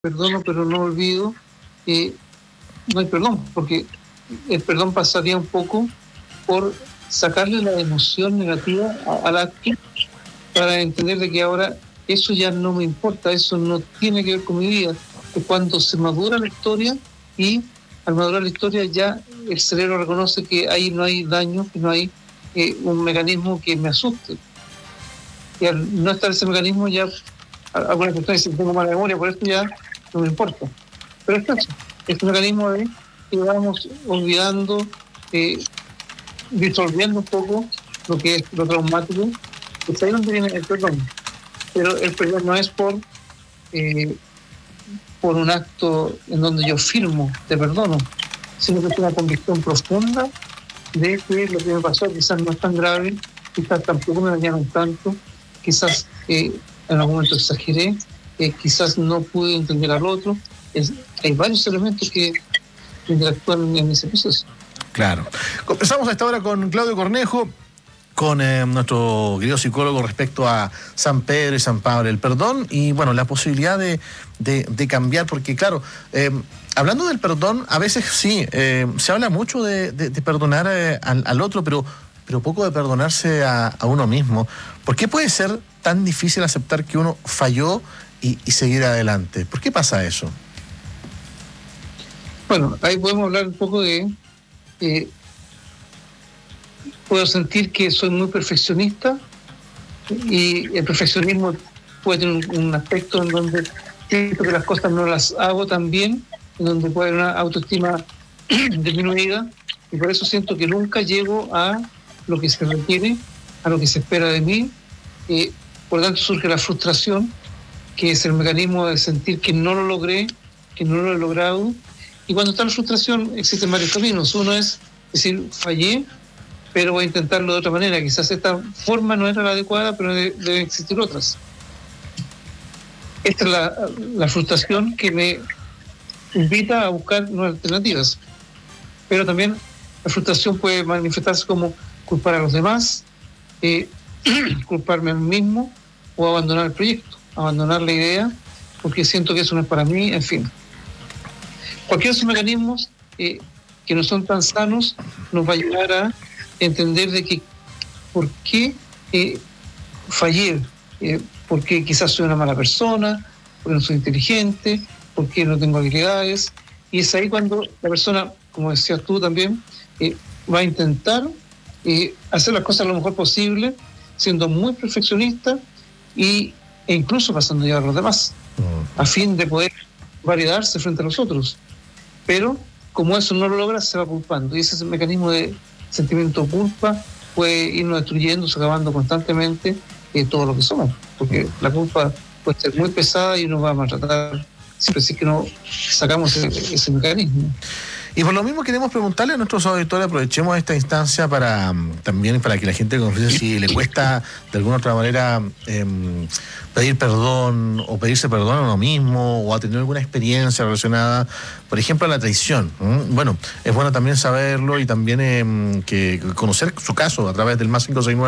perdono pero no olvido, no hay perdón, porque el perdón pasaría un poco por sacarle la emoción negativa al acto para entender de que ahora eso ya no me importa, eso no tiene que ver con mi vida. Que cuando se madura la historia y al madurar la historia ya el cerebro reconoce que ahí no hay daño, que no hay un mecanismo que me asuste. Y al no estar ese mecanismo ya algunas personas dicen tengo mala memoria, por esto ya no me importa. Pero es eso, es un mecanismo de que vamos olvidando, disolviendo un poco lo que es lo traumático, que es ahí donde viene el perdón. Pero el perdón no es por un acto en donde yo firmo, te perdono, sino que es una convicción profunda de que lo que me pasó quizás no es tan grave, quizás tampoco me dañaron tanto, quizás en algún momento exageré, quizás no pude entender al otro. Hay varios elementos que interactúan en ese proceso. Claro. Conversamos a esta hora con Claudio Cornejo, con nuestro querido psicólogo respecto a San Pedro y San Pablo, el perdón y, bueno, la posibilidad de cambiar, porque, claro, hablando del perdón, a veces sí, se habla mucho de perdonar al otro, pero poco de perdonarse a uno mismo. ¿Por qué puede ser tan difícil aceptar que uno falló y seguir adelante? ¿Por qué pasa eso? Bueno, ahí podemos hablar un poco de... puedo sentir que soy muy perfeccionista y el perfeccionismo puede tener un aspecto en donde siento que las cosas no las hago tan bien, en donde puede haber una autoestima disminuida y por eso siento que nunca llego a lo que se requiere, a lo que se espera de mí. Por lo tanto surge la frustración, que es el mecanismo de sentir que no lo logré, que no lo he logrado. Y cuando está la frustración existen varios caminos. Uno es decir, fallé, pero voy a intentarlo de otra manera. Quizás esta forma no era la adecuada, pero deben existir otras. Esta es la frustración que me invita a buscar nuevas alternativas. Pero también la frustración puede manifestarse como culpar a los demás, culparme a mí mismo o abandonar el proyecto, abandonar la idea, porque siento que eso no es para mí, en fin. Cualquiera de esos mecanismos que no son tan sanos nos va a ayudar a entender de que por qué fallé, por qué quizás soy una mala persona, porque no soy inteligente, porque no tengo habilidades, y es ahí cuando la persona, como decías tú también, va a intentar hacer las cosas lo mejor posible, siendo muy perfeccionista e incluso pasando ya a los demás, a fin de poder validarse frente a los otros. Pero como eso no lo logra, se va culpando, y ese es el mecanismo de sentimiento de culpa puede irnos destruyendo, acabando constantemente todo lo que somos, porque la culpa puede ser muy pesada y nos va a maltratar siempre si que no sacamos ese mecanismo. Y por lo mismo queremos preguntarle a nuestros auditores, aprovechemos esta instancia también para que la gente confiese si le cuesta de alguna otra manera pedir perdón o pedirse perdón a uno mismo o a tener alguna experiencia relacionada, por ejemplo, a la traición. Bueno, es bueno también saberlo y también que conocer su caso a través del más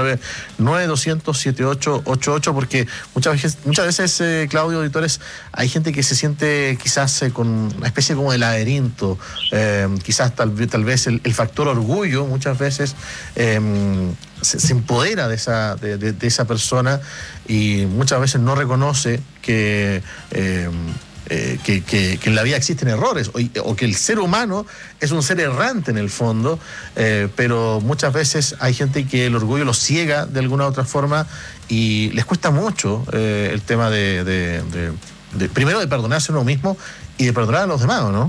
569-9200-7888, porque muchas veces, Claudio, auditores, hay gente que se siente quizás con una especie como de laberinto, quizás tal vez el factor orgullo muchas veces se empodera de esa persona y muchas veces no reconoce que en la vida existen errores o que el ser humano es un ser errante en el fondo, pero muchas veces hay gente que el orgullo los ciega de alguna u otra forma y les cuesta mucho el tema primero de perdonarse a uno mismo y de perdonar a los demás, ¿no?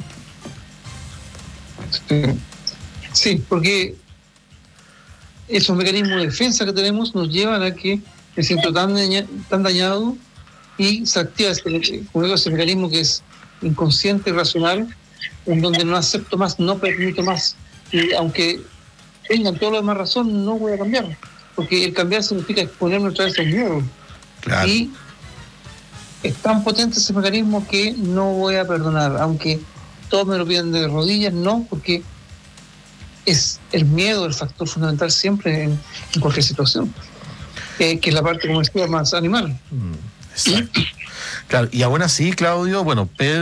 Sí, porque esos mecanismos de defensa que tenemos nos llevan a que me siento tan dañado y se activa ese mecanismo que es inconsciente y racional, en donde no acepto más, no permito más. Y aunque tengan todo lo demás razón, no voy a cambiar, porque el cambiar significa exponerme otra vez al miedo. Claro. Y es tan potente ese mecanismo que no voy a perdonar, aunque todos me lo piden de rodillas, no, porque es el miedo el factor fundamental siempre en cualquier situación, que es la parte, como decía, más animal. Exacto. Claro, y aún así, Claudio, bueno, Pedro